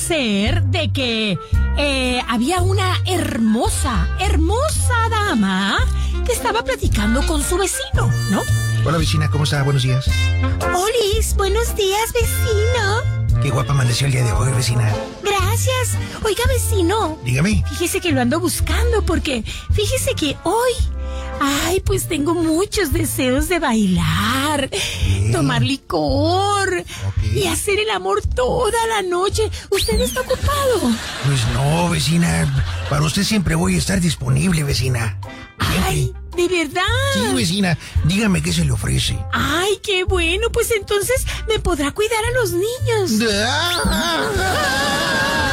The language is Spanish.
ser de que había una hermosa dama que estaba platicando con su vecino, ¿no? Hola, vecina, ¿cómo está? Buenos días. Olis, buenos días, vecino. Qué guapa amaneció el día de hoy, vecina. Gracias. Oiga, vecino. Dígame. Fíjese que lo ando buscando porque fíjese que hoy... Ay, pues tengo muchos deseos de bailar, tomar licor y hacer el amor toda la noche. ¿Usted está ocupado? Pues no, vecina. Para usted siempre voy a estar disponible, vecina. Ay, ¿de verdad? Sí, vecina. Dígame qué se le ofrece. Ay, qué bueno. Pues entonces me podrá cuidar a los niños.